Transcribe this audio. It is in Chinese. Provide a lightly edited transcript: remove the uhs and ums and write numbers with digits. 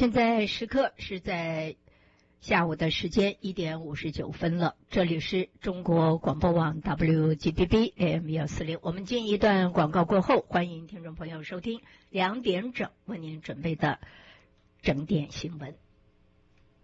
现在时刻是在下午的时间1:59了，这里是中国广播网 WGBB AM 140。我们进一段广告过后，欢迎听众朋友收听2点整为您准备的整点新闻。